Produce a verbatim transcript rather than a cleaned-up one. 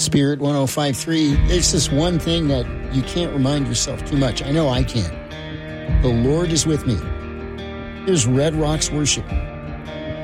Spirit one oh five point three, there's this one thing that you can't remind yourself too much. I know I can't. The Lord is with me. Here's Red Rocks Worship.